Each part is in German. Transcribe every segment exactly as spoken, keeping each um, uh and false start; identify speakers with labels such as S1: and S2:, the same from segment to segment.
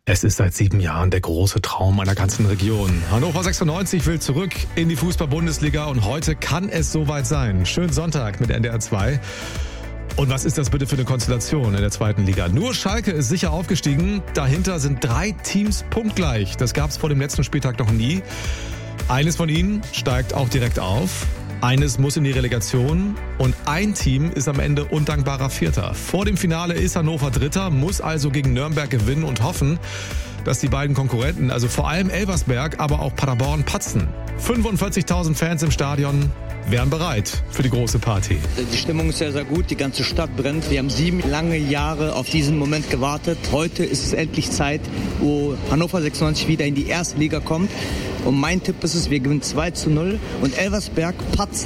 S1: Es ist seit sieben Jahren der große Traum einer ganzen Region. Hannover sechsundneunzig will zurück in die Fußball-Bundesliga und heute kann es soweit sein. Schönen Sonntag mit N D R zwei. Und was ist das bitte für eine Konstellation in der zweiten Liga? Nur Schalke ist sicher aufgestiegen. Dahinter sind drei Teams punktgleich. Das gab es vor dem letzten Spieltag noch nie. Eines von ihnen steigt auch direkt auf. Eines muss in die Relegation und ein Team ist am Ende undankbarer Vierter. Vor dem Finale ist Hannover Dritter, muss also gegen Nürnberg gewinnen und hoffen, dass die beiden Konkurrenten, also vor allem Elversberg, aber auch Paderborn, patzen. fünfundvierzigtausend Fans im Stadion wären bereit für die große Party.
S2: Die Stimmung ist sehr, sehr gut. Die ganze Stadt brennt. Wir haben sieben lange Jahre auf diesen Moment gewartet. Heute ist es endlich Zeit, wo Hannover sechsundneunzig wieder in die erste Liga kommt. Und mein Tipp ist es, wir gewinnen zwei zu null und Elversberg patzt.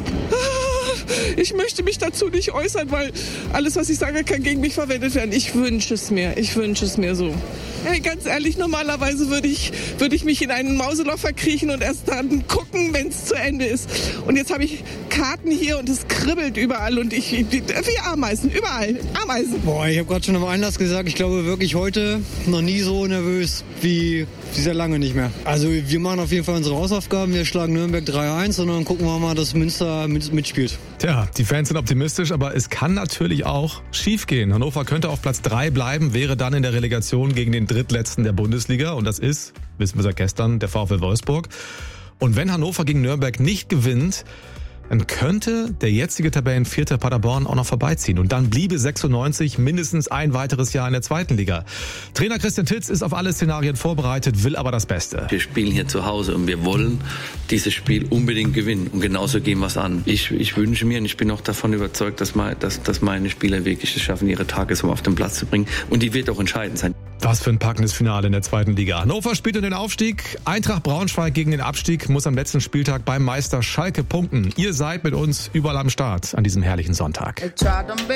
S3: Ich möchte mich dazu nicht äußern, weil alles, was ich sage, kann gegen mich verwendet werden. Ich wünsche es mir. Ich wünsche es mir so. Hey, ganz ehrlich, normalerweise würde ich, würde ich mich in einen Mauseloch verkriechen und erst dann gucken, wenn es zu Ende ist. Und jetzt habe ich Karten hier und es kribbelt überall und ich, wie Ameisen, überall, Ameisen.
S4: Boah, ich habe gerade schon am Einlass gesagt, ich glaube wirklich heute noch nie so nervös wie, wie sehr lange nicht mehr. Also wir machen auf jeden Fall unsere Hausaufgaben, wir schlagen Nürnberg drei eins und dann gucken wir mal, dass Münster mitspielt.
S1: Tja, die Fans sind optimistisch, aber es kann natürlich auch schief gehen. Hannover könnte auf Platz drei bleiben, wäre dann in der Relegation gegen den Drittletzten der Bundesliga. Und das ist, wissen wir seit gestern, der VfL Wolfsburg. Und wenn Hannover gegen Nürnberg nicht gewinnt, dann könnte der jetzige Tabellenvierte Paderborn auch noch vorbeiziehen. Und dann bliebe sechsundneunzig mindestens ein weiteres Jahr in der zweiten Liga. Trainer Christian Titz ist auf alle Szenarien vorbereitet, will aber das Beste.
S5: Wir spielen hier zu Hause und wir wollen dieses Spiel unbedingt gewinnen. Und genauso gehen wir es an. Ich, ich wünsche mir und ich bin auch davon überzeugt, dass, mein, dass, dass meine Spieler wirklich es schaffen, ihre Tagesform auf den Platz zu bringen. Und die wird auch entscheidend sein.
S1: Was für ein packendes Finale in der zweiten Liga. Hannover spielt um den Aufstieg. Eintracht Braunschweig gegen den Abstieg muss am letzten Spieltag beim Meister Schalke punkten. Ihr seid mit uns überall am Start an diesem herrlichen Sonntag.